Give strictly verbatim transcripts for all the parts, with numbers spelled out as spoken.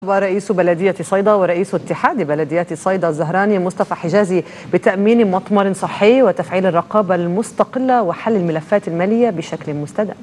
ورئيس بلدية صيدا ورئيس اتحاد بلديات صيدا الزهراني مصطفى حجازي بتأمين مطمر صحي وتفعيل الرقابة المستقلة وحل الملفات المالية بشكل مستدام.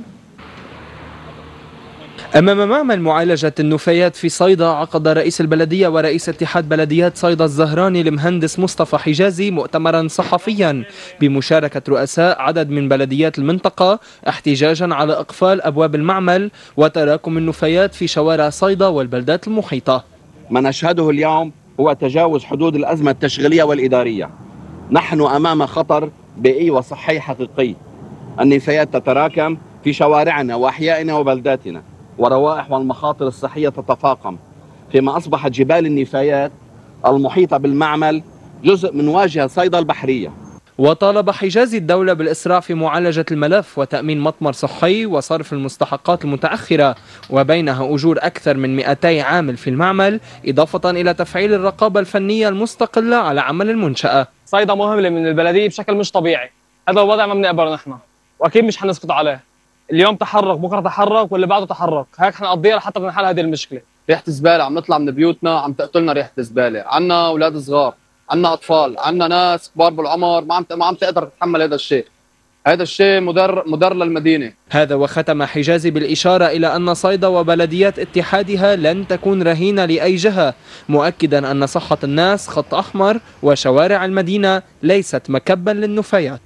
أمام معمل معالجة النفايات في صيدا عقد رئيس البلدية ورئيس اتحاد بلديات صيدا الزهراني المهندس مصطفى حجازي مؤتمرا صحفيا بمشاركة رؤساء عدد من بلديات المنطقة احتجاجا على إقفال أبواب المعمل وتراكم النفايات في شوارع صيدا والبلدات المحيطة. ما نشهده اليوم هو تجاوز حدود الأزمة التشغيلية والإدارية. نحن أمام خطر بيئي وصحي حقيقي. النفايات تتراكم في شوارعنا وأحيائنا وبلداتنا، والروائح والمخاطر الصحية تتفاقم، فيما أصبحت جبال النفايات المحيطة بالمعمل جزء من واجهة صيدا البحرية. وطالب حجازي الدولة بالإسراع في معالجة الملف وتأمين مطمر صحي وصرف المستحقات المتأخرة، وبينها أجور أكثر من مئتي عامل في المعمل، إضافة إلى تفعيل الرقابة الفنية المستقلة على عمل المنشأة. صيدا مهملة من البلدية بشكل مش طبيعي، هذا الوضع ما بنقبله نحن، وأكيد مش حنسكت عليه. اليوم تحرك، بكره تحرك، واللي بعده تحرك، هيك حنقضيها لحتى نحل هذه المشكله. ريحه الزباله عم نطلع من بيوتنا عم تقتلنا ريحه الزباله، عندنا اولاد صغار، عندنا اطفال، عندنا ناس كبار بالعمر ما عم ما عم تقدر تتحمل هذا الشيء. هذا الشيء مضر مضر للمدينه. هذا وختم حجازي بالإشارة إلى أن صيدا وبلديات اتحادها لن تكون رهينة لأي جهة، مؤكدا أن صحة الناس خط أحمر وشوارع المدينة ليست مكبا للنفايات.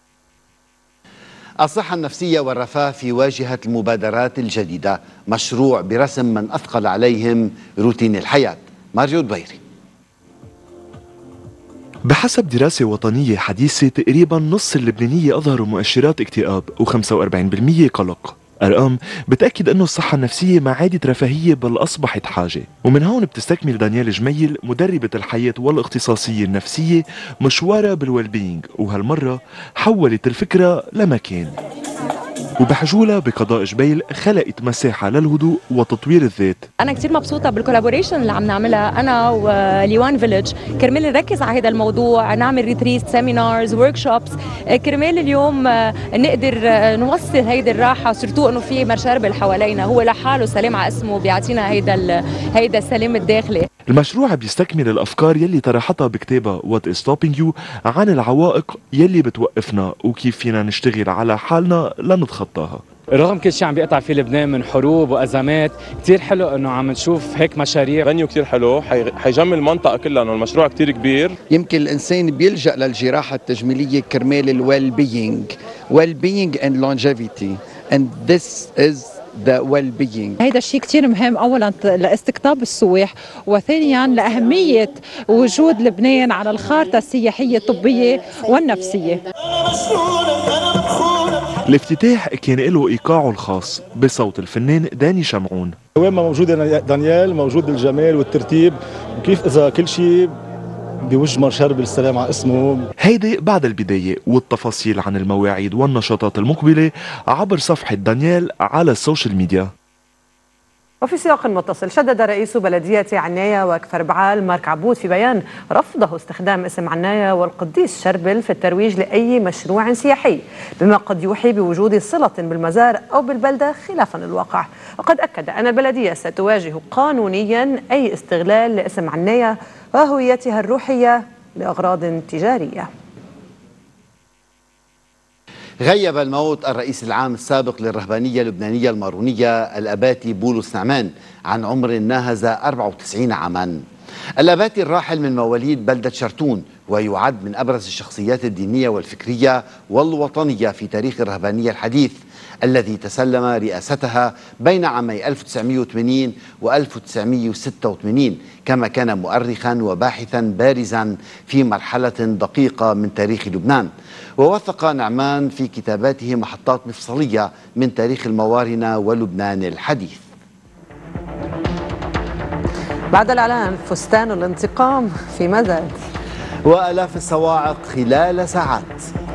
الصحة النفسية والرفاه في واجهة المبادرات الجديدة، مشروع برسم من أثقل عليهم روتين الحياة. ماريو دبيري. بحسب دراسة وطنية حديثة تقريبا نص اللبنانية أظهروا مؤشرات اكتئاب وخمسة وأربعين بالمئة قلق. أرقام بتأكد أنه الصحة النفسية ما عادت رفاهية بل أصبحت حاجة. ومن هون بتستكمل دانيال جميل مدربة الحياة والاختصاصية النفسية مشوارها بالويلبينج، وهالمرة حولت الفكرة لمكان، وبحجولة بقضاء جبيل خلقت مساحة للهدوء وتطوير الذات. أنا كتير مبسوطة بالكولابوريشن اللي عم نعملها أنا وليوان فيليج، كرمال نركز على هذا الموضوع، نعمل ريتريت، سيمينارز، ورك شوبس، كرمال اليوم نقدر نوصل هيدي الراحة، سورتو إنه في مشاربل حوالينا، هو لحاله سلام على اسمه بيعطينا هيدا هيدا السلام الداخلي. المشروع بيستكمل الأفكار يلي طرحتها بكتابها What is Stopping You عن العوائق يلي بتوقفنا وكيف فينا نشتغل على حالنا لنتخطاها. رغم كل شيء عم بيقطع فيه لبنان من حروب وأزمات، كتير حلو إنه عم نشوف هيك مشاريع. بنيو كتير حلو، حيجمل المنطقة كلها، إنه المشروع كتير كبير. يمكن الإنسان بيلجأ للجراحة التجميلية كرمال الويل بيينج، ويل بيينج and longevity and this is the well-being. هيدا الشيء كتير مهم، أولاً لاستقطاب السواح، وثانياً لأهمية وجود لبنان على الخارطة السياحية الطبية والنفسية. الافتتاح كان له إيقاعه الخاص بصوت الفنان داني شمعون. وين ما موجود دانيال موجود الجمال والترتيب، وكيف إذا كل شيء بوجمر شرب السلام على اسمه. هيدي بعد البداية، والتفاصيل عن المواعيد والنشاطات المقبلة عبر صفحة دانيال على السوشيال ميديا. وفي سياق متصل، شدد رئيس بلدية عناية وكفر بعال مارك عبود في بيان رفضه استخدام اسم عناية والقديس شربل في الترويج لأي مشروع سياحي، بما قد يوحي بوجود صلة بالمزار أو بالبلدة خلافا للواقع. وقد أكد أن البلدية ستواجه قانونيا أي استغلال لاسم عناية وهويتها الروحية لأغراض تجارية. غيب الموت الرئيس العام السابق للرهبانية اللبنانية المارونية الأباتي بولس نعمان عن عمر ناهز أربعة وتسعين عاما. الأباتي الراحل من مواليد بلدة شرتون، ويعد من أبرز الشخصيات الدينية والفكرية والوطنية في تاريخ الرهبانية الحديث، الذي تسلم رئاستها بين عامي ألف وتسعمئة وثمانين و ألف وتسعمئة وستة وثمانين، كما كان مؤرخا وباحثا بارزا في مرحلة دقيقة من تاريخ لبنان. ووثق نعمان في كتاباته محطات مفصلية من تاريخ الموارنة ولبنان الحديث. بعد الإعلان فستان الانتقام في مزاد، وآلاف الصواعق خلال ساعات.